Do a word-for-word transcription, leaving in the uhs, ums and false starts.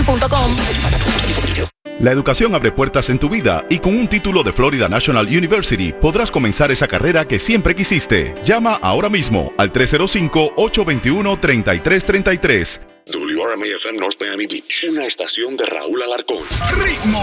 punto com. La educación abre puertas en tu vida y con un título de Florida National University podrás comenzar esa carrera que siempre quisiste. Llama ahora mismo al tres cero cinco, ocho dos uno, tres tres tres tres. W R M A F M North Miami Beach, una estación de Raúl Alarcón. ¡Ritmo!